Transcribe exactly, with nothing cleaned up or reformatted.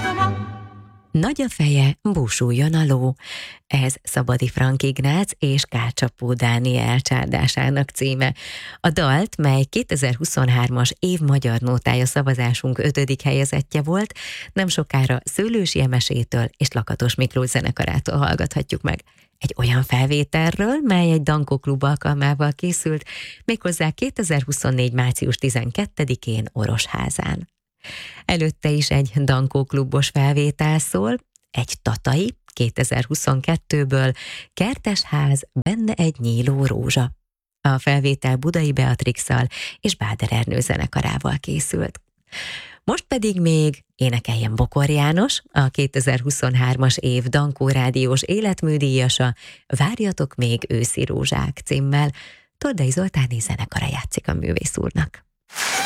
Nagy a feje, búsuljon a ló. Ez Szabadi Frank Ignác és Kárcsapó Dániel csárdásának címe. A dalt, mely kétezer-huszonhármas év magyar nótája szavazásunk ötödik helyezettje volt, nem sokára Szőlősi Emesétől és Lakatos Miklós zenekarától hallgathatjuk meg. Egy olyan felvételről, mely egy Dankó Klub alkalmával készült, méghozzá kétezer-huszonnégy. március tizenkettedikén Orosházán. Előtte is egy Dankó Klubos felvétel szól, egy tatai, kétezer-huszonkettőből, Kertesház, benne egy nyíló rózsa. A felvétel Budai Beatrixszal és Báder Ernő zenekarával készült. Most pedig még énekeljen Bokor János, a kétezer-huszonhármas év Dankó rádiós életműdíjasa, Várjatok még őszi rózsák címmel. Tordai Zoltáni zenekara játszik a művész úrnak.